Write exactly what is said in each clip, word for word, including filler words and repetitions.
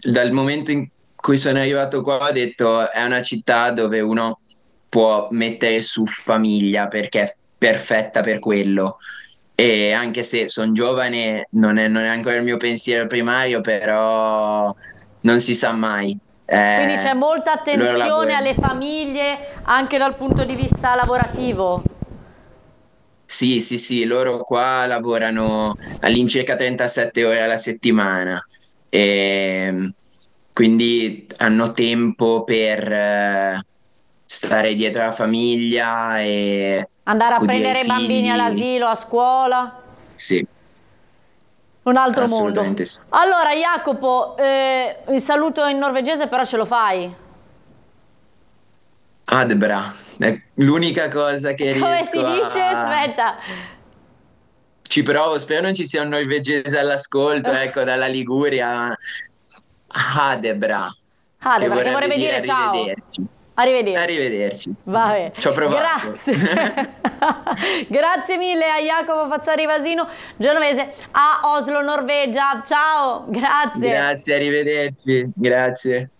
dal momento in cui sono arrivato qua ho detto è una città dove uno può mettere su famiglia perché è perfetta per quello. E anche se sono giovane, non è, non è ancora il mio pensiero primario, però non si sa mai. Quindi c'è Eh, molta loro attenzione lavorano. alle famiglie anche dal punto di vista lavorativo. Sì, sì, sì, loro qua lavorano all'incirca trentasette ore alla settimana e quindi hanno tempo per eh, stare dietro alla famiglia e Andare a accudire i prendere i bambini figli. all'asilo, a scuola. Sì, Un altro mondo. assolutamente sì. Allora, Jacopo, eh, il saluto in norvegese però ce lo fai? Adbra, è l'unica cosa che Come riesco si dice? a... Aspetta. Ci provo, spero non ci sia un norvegese all'ascolto, ecco, dalla Liguria. Adebra, Ah, che perché vorrebbe vorrebbe dire dire ciao. arrivederci. Arrivederci. Arrivederci, sì. Vabbè, Ci ho provato. grazie. Grazie mille a Jacopo Fazzari Vasino, genovese a Oslo, Norvegia. Ciao, grazie. Grazie, arrivederci. Grazie.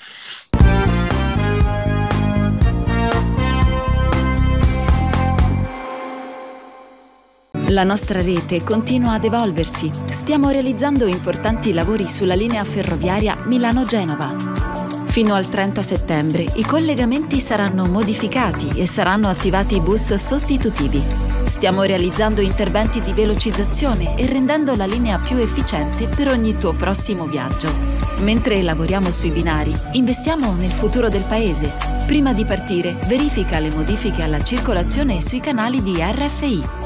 La nostra rete continua ad evolversi. Stiamo realizzando importanti lavori sulla linea ferroviaria Milano-Genova. Fino al trenta settembre i collegamenti saranno modificati e saranno attivati bus sostitutivi. Stiamo realizzando interventi di velocizzazione e rendendo la linea più efficiente per ogni tuo prossimo viaggio. Mentre lavoriamo sui binari, investiamo nel futuro del paese. Prima di partire, verifica le modifiche alla circolazione sui canali di R F I.